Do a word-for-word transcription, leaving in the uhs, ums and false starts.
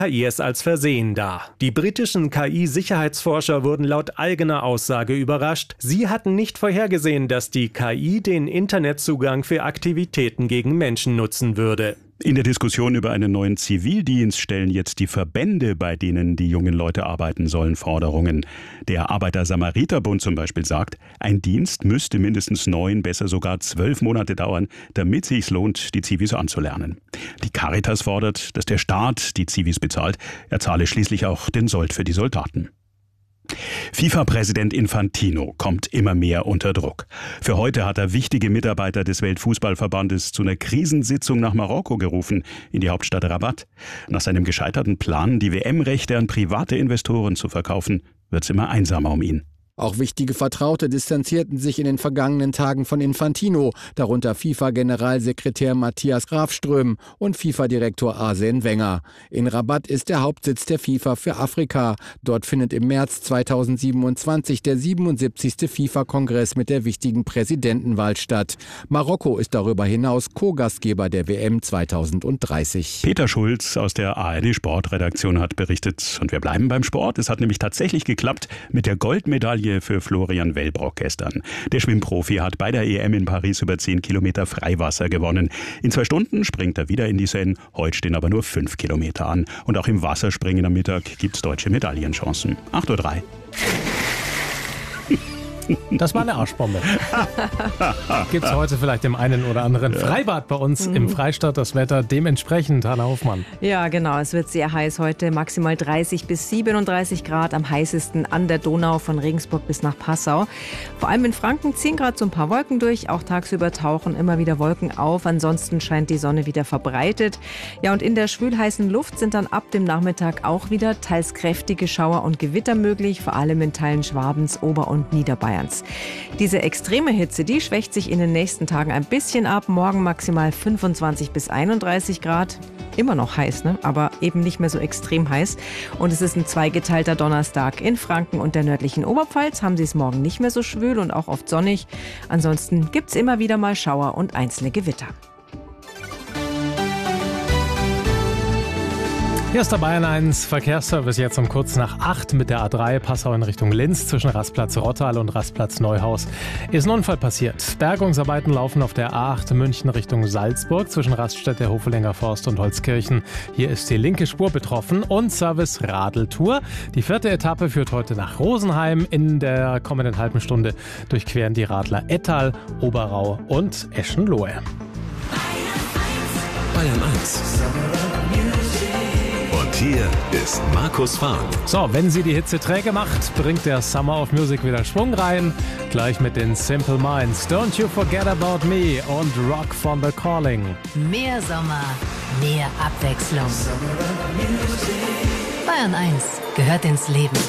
K I es als Versehen dar. Die britischen K I-Sicherheitsforscher wurden laut eigener Aussage überrascht. Sie hatten nicht vorhergesehen, dass die K I den Internetzugang für Aktivitäten gegen Menschen nutzen würde. In der Diskussion über einen neuen Zivildienst stellen jetzt die Verbände, bei denen die jungen Leute arbeiten sollen, Forderungen. Der Arbeiter-Samariter-Bund zum Beispiel sagt, ein Dienst müsste mindestens neun, besser sogar zwölf Monate dauern, damit es sich lohnt, die Zivis anzulernen. Die Caritas fordert, dass der Staat die Zivis bezahlt. Er zahle schließlich auch den Sold für die Soldaten. FIFA-Präsident Infantino kommt immer mehr unter Druck. Für heute hat er wichtige Mitarbeiter des Weltfußballverbandes zu einer Krisensitzung nach Marokko gerufen, in die Hauptstadt Rabat. Nach seinem gescheiterten Plan, die W M-Rechte an private Investoren zu verkaufen, wird es immer einsamer um ihn. Auch wichtige Vertraute distanzierten sich in den vergangenen Tagen von Infantino, darunter FIFA-Generalsekretär Matthias Grafström und FIFA-Direktor Arsène Wenger. In Rabat ist der Hauptsitz der FIFA für Afrika. Dort findet im März zweitausendsiebenundzwanzig der siebenundsiebzigste FIFA-Kongress mit der wichtigen Präsidentenwahl statt. Marokko ist darüber hinaus Co-Gastgeber der W M zweitausenddreißig. Peter Schulz aus der A R D-Sportredaktion hat berichtet. Und wir bleiben beim Sport. Es hat nämlich tatsächlich geklappt mit der Goldmedaille für Florian Wellbrock gestern. Der Schwimmprofi hat bei der E M in Paris über zehn Kilometer Freiwasser gewonnen. In zwei Stunden springt er wieder in die Seine. Heute stehen aber nur fünf Kilometer an. Und auch im Wasserspringen am Mittag gibt es deutsche Medaillenchancen. acht Uhr drei. Das war eine Arschbombe. Gibt es heute vielleicht im einen oder anderen Freibad bei uns mhm. im Freistaat das Wetter dementsprechend, Hanna Hofmann? Ja, genau. Es wird sehr heiß heute. Maximal dreißig bis siebenunddreißig Grad. Am heißesten an der Donau von Regensburg bis nach Passau. Vor allem in Franken ziehen gerade so ein paar Wolken durch. Auch tagsüber tauchen immer wieder Wolken auf. Ansonsten scheint die Sonne wieder verbreitet. Ja, und in der schwülheißen Luft sind dann ab dem Nachmittag auch wieder teils kräftige Schauer und Gewitter möglich. Vor allem in Teilen Schwabens, Ober- und Niederbayern. Diese extreme Hitze, die schwächt sich in den nächsten Tagen ein bisschen ab. Morgen maximal fünfundzwanzig bis einunddreißig Grad. Immer noch heiß, ne? Aber eben nicht mehr so extrem heiß. Und es ist ein zweigeteilter Donnerstag. In Franken und der nördlichen Oberpfalz haben sie es morgen nicht mehr so schwül und auch oft sonnig. Ansonsten gibt es immer wieder mal Schauer und einzelne Gewitter. Hier ist der Bayern eins Verkehrsservice jetzt um kurz nach acht mit der A drei Passau in Richtung Linz zwischen Rastplatz Rottal und Rastplatz Neuhaus. Ist ein Unfall passiert. Bergungsarbeiten laufen auf der A acht München Richtung Salzburg zwischen Raststätte Hofelenger Forst und Holzkirchen. Hier ist die linke Spur betroffen und Service Radeltour. Die vierte Etappe führt heute nach Rosenheim. In der kommenden halben Stunde durchqueren die Radler Ettal, Oberau und Eschenlohe. Bayern eins. Hier ist Markus Fahren. So, wenn sie die Hitze träge macht, bringt der Summer of Music wieder Schwung rein. Gleich mit den Simple Minds. Don't You Forget About Me und Rock from the Calling. Mehr Sommer, mehr Abwechslung. Bayern eins gehört ins Leben.